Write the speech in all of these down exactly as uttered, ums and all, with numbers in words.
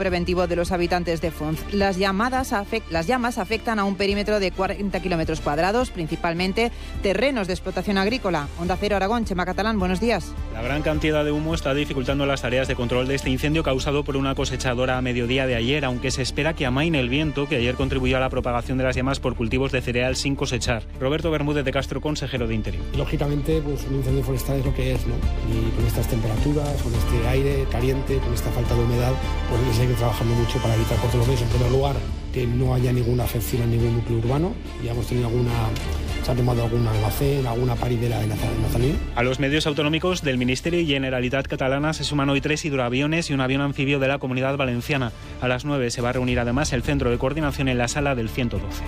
preventivo de los habitantes de Fonz. Las, llamadas afect- las llamas afectan a un perímetro de cuarenta kilómetros cuadrados, principalmente terrenos de explotación agrícola. Onda Cero Aragón, Chema Catalán, buenos días. La gran cantidad de humo está dificultando las tareas de control de este incendio causado por una cosechadora a mediodía de ayer, aunque se espera que amaine el viento, que ayer contribuyó a la propagación de las llamas por cultivos de cereal sin cosechar. Roberto Bermúdez de Castro, consejero de Interior. Lógicamente, pues un incendio forestal es lo que es, ¿no? Y con estas temperaturas, con este aire caliente, con esta falta de humedad, pues hay que seguir trabajando mucho para evitar por todos los medios, en primer lugar, que no haya ninguna afección a ningún núcleo urbano. Ya hemos tenido alguna, se ha tomado algún almacén, alguna paridera en Nazalí. A los medios autonómicos del Ministerio y Generalitat Catalana se suman hoy tres hidroaviones y un avión anfibio de la Comunidad Valenciana. A las nueve se va a reunir además el Centro de Coordinación en la sala del ciento doce.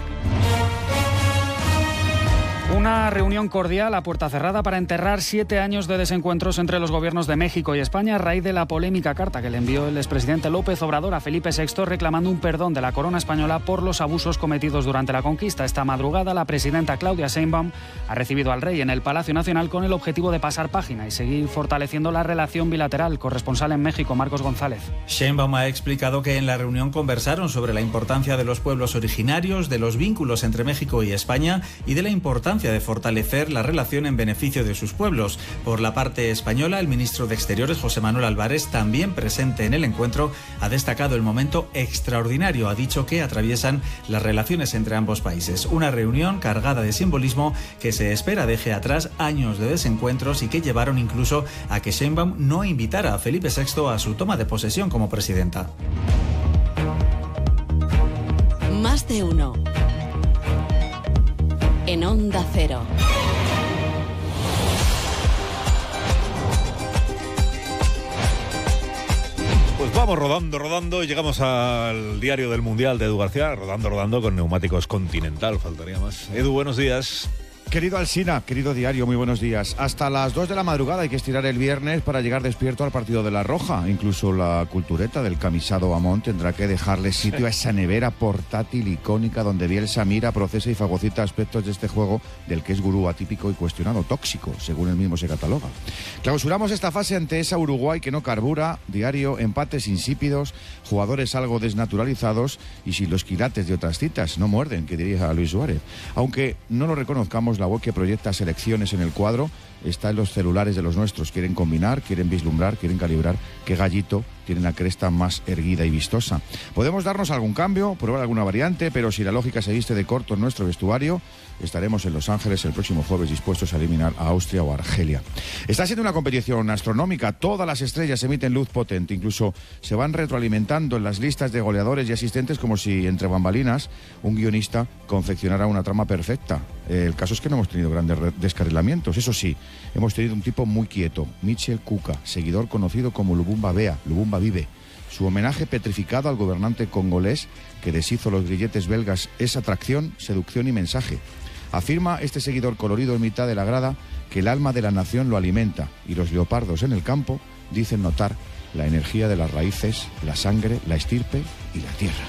Una reunión cordial a puerta cerrada para enterrar siete años de desencuentros entre los gobiernos de México y España a raíz de la polémica carta que le envió el expresidente López Obrador a Felipe sexto reclamando un perdón de la corona española por los abusos cometidos durante la conquista. Esta madrugada la presidenta Claudia Sheinbaum ha recibido al rey en el Palacio Nacional con el objetivo de pasar página y seguir fortaleciendo la relación bilateral. Corresponsal en México, Marcos González. Sheinbaum ha explicado que en la reunión conversaron sobre la importancia de los pueblos originarios, de los vínculos entre México y España y de la importancia de fortalecer la relación en beneficio de sus pueblos. Por la parte española, el ministro de Exteriores, José Manuel Álvarez, también presente en el encuentro, ha destacado el momento extraordinario. Ha dicho que atraviesan las relaciones entre ambos países. Una reunión cargada de simbolismo que se espera deje atrás años de desencuentros y que llevaron incluso a que Sheinbaum no invitara a Felipe sexto a su toma de posesión como presidenta. Más de uno. En Onda Cero. Pues vamos rodando, rodando y llegamos al diario del Mundial de Edu García, rodando, rodando con Neumáticos Continental, faltaría más. Edu, buenos días. Querido Alsina, querido diario, muy buenos días. Hasta las dos de la madrugada hay que estirar el viernes para llegar despierto al partido de La Roja. Incluso la cultureta del camisado Amón tendrá que dejarle sitio a esa nevera portátil icónica donde Bielsa mira, procesa y fagocita aspectos de este juego del que es gurú atípico y cuestionado, tóxico, según él mismo se cataloga. Clausuramos esta fase ante esa Uruguay que no carbura, diario, empates insípidos, jugadores algo desnaturalizados y sin los quilates de otras citas. No muerden, que diría Luis Suárez. Aunque no lo reconozcamos, la web que proyecta selecciones en el cuadro está en los celulares de los nuestros. Quieren combinar, quieren vislumbrar, quieren calibrar qué gallito tiene la cresta más erguida y vistosa. Podemos darnos algún cambio, probar alguna variante, pero si la lógica se viste de corto en nuestro vestuario, estaremos en Los Ángeles el próximo jueves dispuestos a eliminar a Austria o a Argelia. Está siendo una competición astronómica. Todas las estrellas emiten luz potente. Incluso se van retroalimentando en las listas de goleadores y asistentes como si entre bambalinas un guionista confeccionara una trama perfecta. El caso es que no hemos tenido grandes descarrilamientos. Eso sí, hemos tenido un tipo muy quieto, Michel Kuka, seguidor conocido como Lubumba Bea, Lubumba Vive. Su homenaje petrificado al gobernante congolés que deshizo los grilletes belgas es atracción, seducción y mensaje. Afirma este seguidor colorido en mitad de la grada que el alma de la nación lo alimenta y los leopardos en el campo dicen notar la energía de las raíces, la sangre, la estirpe y la tierra.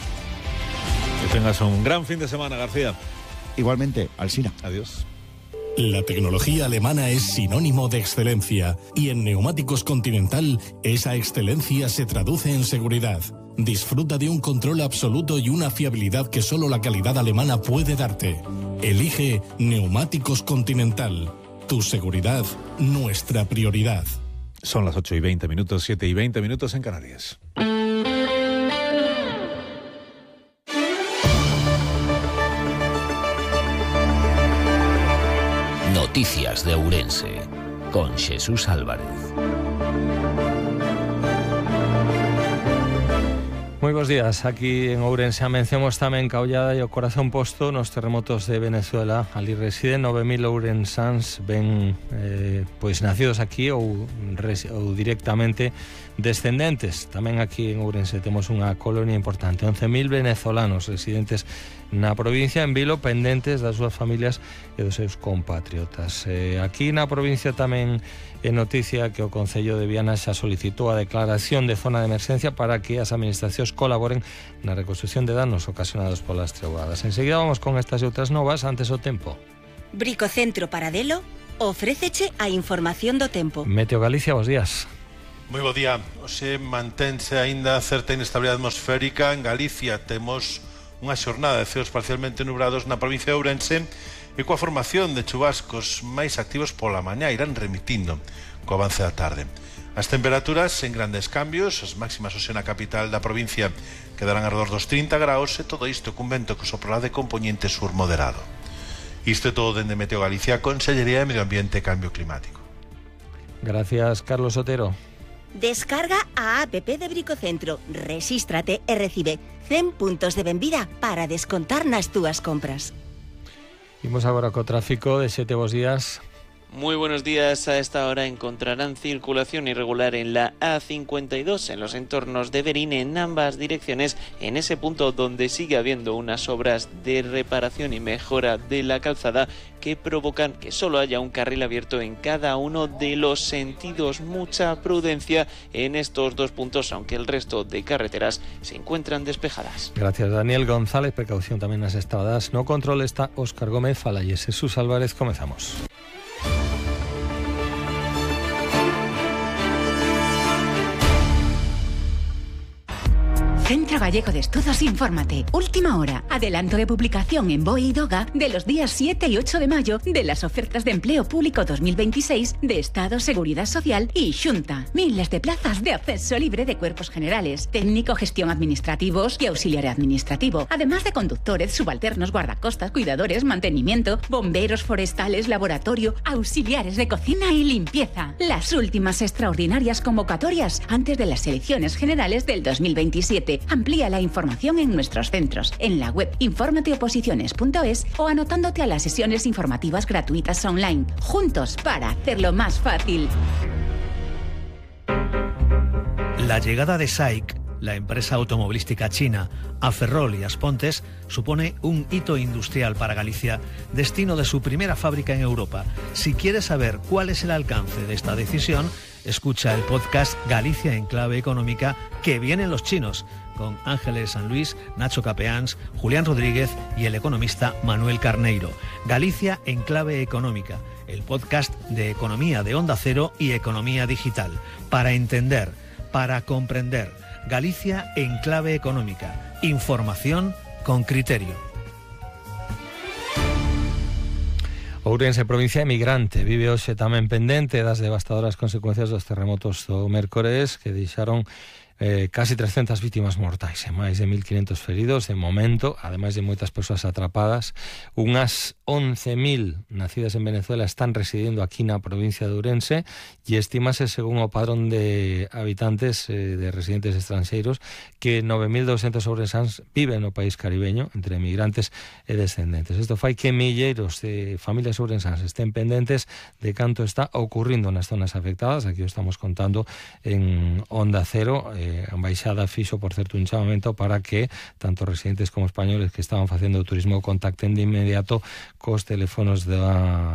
Que tengas un gran fin de semana, García. Igualmente, Alsina. Adiós. La tecnología alemana es sinónimo de excelencia y en Neumáticos Continental esa excelencia se traduce en seguridad. Disfruta de un control absoluto y una fiabilidad que solo la calidad alemana puede darte. Elige Neumáticos Continental. Tu seguridad, nuestra prioridad. Son las ocho y veinte minutos, siete y veinte minutos en Canarias. Noticias de Ourense, con Jesús Álvarez. Moi bons días, aquí en Ourense a mención está encaullada e o corazón posto nos terremotos de Venezuela. Ali residen nove mil ourensáns ben eh, pois nacidos aquí ou, ou directamente descendentes. Tamén aquí en Ourense temos unha colonia importante, once mil venezolanos residentes na provincia, en Vilo, pendentes das súas familias e dos seus compatriotas. Eh, aquí na provincia tamén é noticia que o Concello de Viana xa solicitou a declaración de zona de emerxencia para que as administracións colaboren na reconstrucción de danos ocasionados polas treboadas. Enseguida vamos con estas e outras novas, antes o tempo. Bricocentro Paradelo ofréceche a información do tempo. Meteo Galicia, bos días. Moi bo día. Hoxe mantense aínda certa inestabilidade atmosférica. En Galicia temos unha xornada de ceos parcialmente nubrados na provincia de Ourense e coa formación de chubascos máis activos pola mañá irán remitindo co avance da tarde. As temperaturas en grandes cambios, as máximas hoxe na capital da provincia quedarán alrededor dos trinta graus e todo isto cun vento que soprará de componente sur moderado. Isto é todo dende Meteo Galicia, Consellería de Medio Ambiente e Cambio Climático. Gracias, Carlos Otero. Descarga a app de Bricocentro, resístrate e recibe cen puntos de benvida para descontar nas túas compras. Imos agora co tráfico. De sete bos días. Muy buenos días. A esta hora encontrarán circulación irregular en la A cincuenta y dos en los entornos de Berín en ambas direcciones, en ese punto donde sigue habiendo unas obras de reparación y mejora de la calzada que provocan que solo haya un carril abierto en cada uno de los sentidos. Mucha prudencia en estos dos puntos, aunque el resto de carreteras se encuentran despejadas. Gracias, Daniel González. Precaución tamén nas estradas. No control está Óscar Gómez, fala e Jesús Álvarez. Comezamos. Centro Gallego de Estudos Infórmate. Última hora. Adelanto de publicación en B O E y Doga de los días siete y ocho de mayo de las ofertas de empleo público dos mil veintiséis de Estado, Seguridad Social y Xunta. Miles de plazas de acceso libre de cuerpos generales, técnico, gestión administrativos y auxiliar administrativo. Además de conductores, subalternos, guardacostas, cuidadores, mantenimiento, bomberos forestales, laboratorio, auxiliares de cocina y limpieza. Las últimas extraordinarias convocatorias antes de las elecciones generales del dos mil veintisiete. Amplía la información en nuestros centros, en la web informateoposiciones punto es o anotándote a las sesiones informativas gratuitas online. Juntos para hacerlo más fácil. La llegada de S A I C, la empresa automovilística china, a Ferrol y Aspontes, supone un hito industrial para Galicia, destino de su primera fábrica en Europa. Si quieres saber cuál es el alcance de esta decisión, escucha el podcast Galicia en Clave Económica, que vienen los chinos, con Ángeles San Luis, Nacho Capeáns, Julián Rodríguez y el economista Manuel Carneiro. Galicia en Clave Económica, el podcast de economía de Onda Cero y economía digital. Para entender, para comprender. Galicia en Clave Económica. Información con criterio. Ourense, provincia emigrante, vive hoxe tamén pendente das devastadoras consecuencias dos terremotos do mércores que deixaron Eh, casi trescentas vítimas mortais e máis de mil quinhentos feridos de momento, ademais de moitas persoas atrapadas. Unhas once mil nacidas en Venezuela están residindo aquí na provincia de Ourense e estimase, según o padrón de habitantes eh, de residentes estranxeiros, que nove mil doscientos ourensáns viven no país caribeño entre emigrantes e descendentes. Isto fai que milleiros de familias ourensáns estén pendentes de canto está ocurrindo nas zonas afectadas. Aquí o estamos contando en Onda Cero. eh, A embaixada fixo, por certo, un chamamento para que tanto residentes como españoles que estaban facendo turismo contacten de inmediato cos teléfonos de,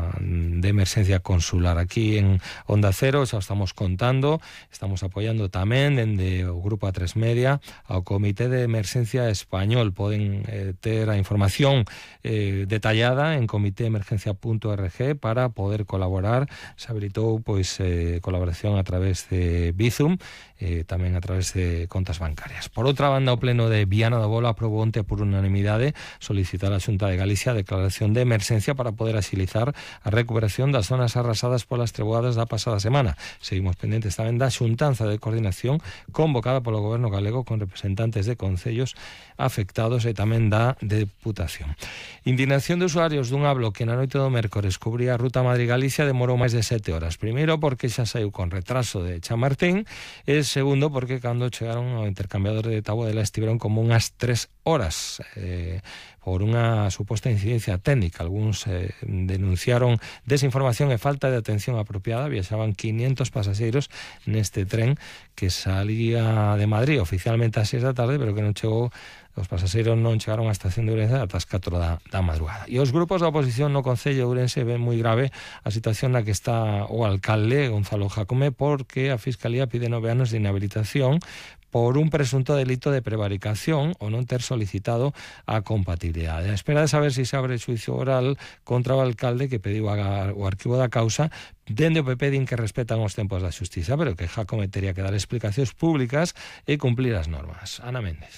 de emerxencia consular. Aquí en Onda Cero xa estamos contando, estamos apoiando tamén dende o Grupo A tres Media ao Comité de Emerxencia Español. Poden eh, ter a información eh, detallada en comité emergencia punto org para poder colaborar. Se habilitou pois eh, colaboración a través de Bizum, eh, tamén a través de contas bancarias. Por outra banda, o Pleno de Viana do Bolo aprobou onte por unanimidade solicitar á Xunta de Galicia a declaración de emerxencia para poder axilizar a recuperación das zonas arrasadas polas treboadas da pasada semana. Seguimos pendentes tamén da xuntanza de coordinación convocada polo Goberno galego con representantes de concellos afectados e tamén da Deputación. Indignación de usuarios dun hablo que na noite do mércores cubría a ruta Madrid-Galicia demorou máis de sete horas. Primeiro porque xa saiu con retraso de Chamartín e segundo porque cando chegaron ao intercambiador de Taboadela estiveron como unhas tres horas eh, por unha suposta incidencia técnica. Algúns eh, denunciaron desinformación e falta de atención apropiada. Viaxaban quinientos pasaxeiros neste tren que salía de Madrid oficialmente ás seis da tarde, pero que non chegou. Os pasaxeiros non chegaron á estación de Ourense ata as catro da, da madrugada. E os grupos da oposición no Concello de Ourense ven moi grave a situación na que está o alcalde Gonzalo Jacome, porque a Fiscalía pide nove anos de inhabilitación por un presunto delito de prevaricación o non ter solicitado a compatibilidade. A espera de saber se se abre xuicio oral contra o alcalde que pediu a, o arquivo da causa, dende o P P din que respetan os tempos da xustiza, pero que Jácome tería que dar explicacións públicas e cumplir as normas. Ana Méndez.